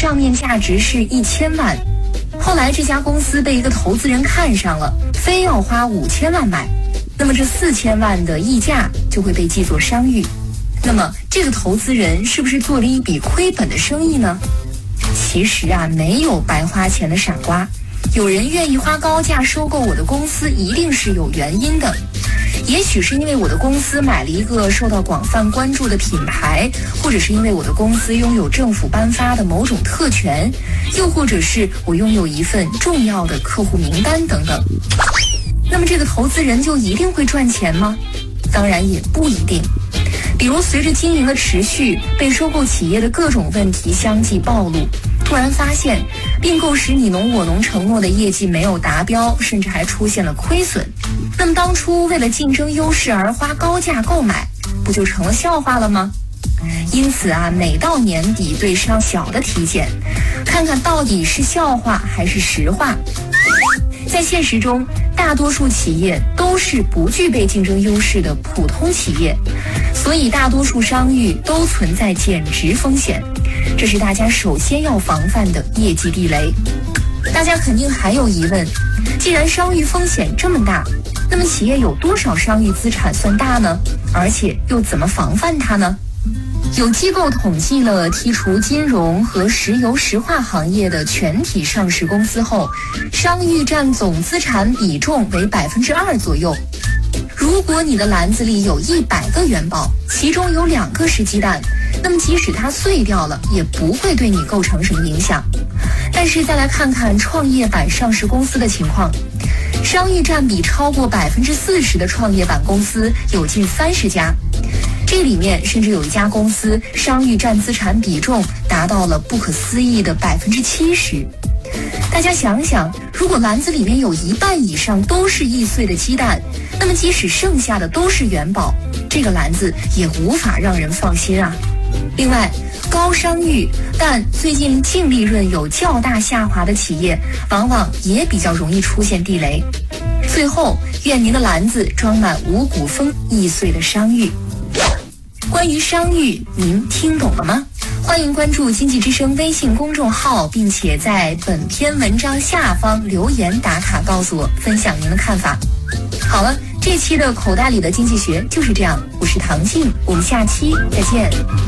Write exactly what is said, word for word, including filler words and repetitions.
账面价值是一千万，后来这家公司被一个投资人看上了，非要花五千万买，那么这四千万的溢价就会被记作商誉。那么这个投资人是不是做了一笔亏本的生意呢？其实啊，没有白花钱的傻瓜，有人愿意花高价收购我的公司，一定是有原因的。也许是因为我的公司买了一个受到广泛关注的品牌，或者是因为我的公司拥有政府颁发的某种特权，又或者是我拥有一份重要的客户名单等等。那么这个投资人就一定会赚钱吗？当然也不一定。比如随着经营的持续，被收购企业的各种问题相继暴露，突然发现并购时你侬我侬承诺的业绩没有达标，甚至还出现了亏损，那么当初为了竞争优势而花高价购买，不就成了笑话了吗？因此啊，每到年底对上小的体检，看看到底是笑话还是实话。在现实中，大多数企业都是不具备竞争优势的普通企业，所以大多数商誉都存在减值风险，这是大家首先要防范的业绩地雷。大家肯定还有疑问，既然商誉风险这么大，那么企业有多少商誉资产算大呢？而且又怎么防范它呢？有机构统计了剔除金融和石油石化行业的全体上市公司后，商誉占总资产比重为百分之二左右。如果你的篮子里有一百个元宝，其中有两个是鸡蛋，那么即使它碎掉了，也不会对你构成什么影响。但是再来看看创业板上市公司的情况，商誉占比超过百分之四十的创业板公司有近三十家。这里面甚至有一家公司商誉占资产比重达到了不可思议的百分之七十。大家想想，如果篮子里面有一半以上都是易碎的鸡蛋，那么即使剩下的都是元宝，这个篮子也无法让人放心啊。另外，高商誉但最近净利润有较大下滑的企业，往往也比较容易出现地雷。最后，愿您的篮子装满五谷丰易碎的商誉。关于商誉，您听懂了吗？欢迎关注经济之声微信公众号，并且在本篇文章下方留言打卡告诉我，分享您的看法。好了，这期的口袋里的经济学就是这样，我是唐静，我们下期再见。